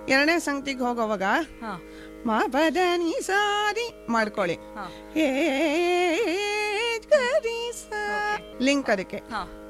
ಎರಡನೇ ಸಂಗತಿಗೆ ಹೋಗೋವಾಗ ಹಾ ಮಾ ಪದ ನೀ ಸಾರಿ ಮಾಡ್ಕೊಳ್ಳಿ. ಹಾ ಏ ಗರಿ ಸಾ ಲಿಂಕ್ ಅದಕ್ಕೆ. ಹಾ